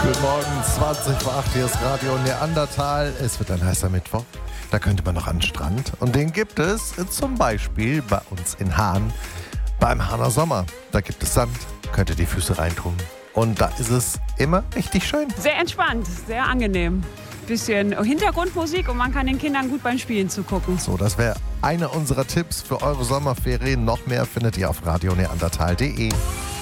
Guten Morgen, 20 vor 8, hier ist Radio Neandertal. Es wird ein heißer Mittwoch. Da könnte man noch an den Strand. Und den gibt es zum Beispiel bei uns in Hahn. Beim Hahner Sommer. Da gibt es Sand, könnt ihr die Füße reintun. Und da ist es immer richtig schön. Sehr entspannt, sehr angenehm. Bisschen Hintergrundmusik und man kann den Kindern gut beim Spielen zugucken. So, das wäre einer unserer Tipps für eure Sommerferien. Noch mehr findet ihr auf radioneandertal.de.